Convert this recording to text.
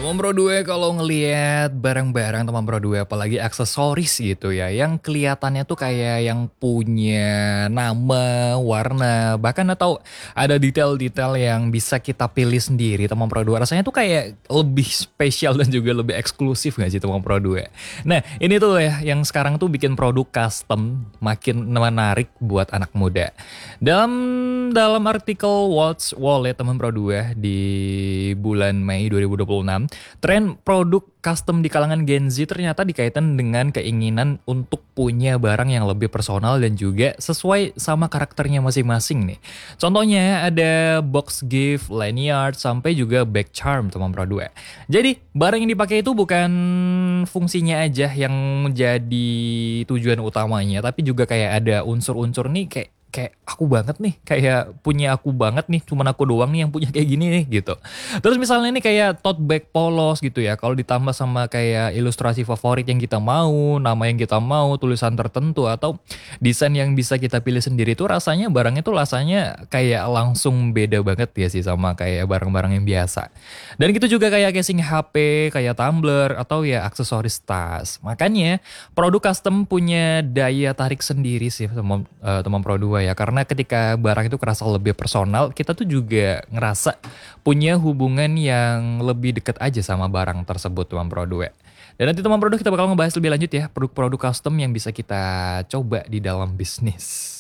Teman Pro 2 kalau ngelihat barang-barang teman Pro 2 apalagi aksesoris gitu ya yang kelihatannya tuh kayak yang punya nama, warna, bahkan atau ada detail-detail yang bisa kita pilih sendiri teman Pro 2 rasanya tuh kayak lebih spesial dan juga lebih eksklusif gak sih teman Pro 2. Nah ini tuh ya yang sekarang tuh bikin produk custom makin menarik buat anak muda. Dalam artikel Watch Wallet teman Pro 2 di bulan Mei 2026, tren produk custom di kalangan Gen Z ternyata dikaitkan dengan keinginan untuk punya barang yang lebih personal dan juga sesuai sama karakternya masing-masing nih. Contohnya ada box gift, lanyard, sampai juga bag charm teman Pro 2. Jadi barang yang dipakai itu bukan fungsinya aja yang menjadi tujuan utamanya, tapi juga kayak ada unsur-unsur nih kayak aku banget nih, kayak punya aku banget nih, cuman aku doang nih yang punya kayak gini nih gitu. Terus misalnya ini kayak tote bag polos gitu ya, kalau ditambah sama kayak ilustrasi favorit yang kita mau, nama yang kita mau, tulisan tertentu atau desain yang bisa kita pilih sendiri tuh rasanya barangnya tuh rasanya kayak langsung beda banget ya sih sama kayak barang-barang yang biasa. Dan gitu juga kayak casing HP, kayak tumbler atau ya aksesoris tas. Makanya produk custom punya daya tarik sendiri sih teman Pro 2 ya, karena ketika barang itu kerasa lebih personal, kita tuh juga ngerasa punya hubungan yang lebih dekat aja sama barang tersebut teman Pro 2. Dan nanti teman Pro 2 kita bakal ngebahas lebih lanjut ya produk-produk custom yang bisa kita coba di dalam bisnis.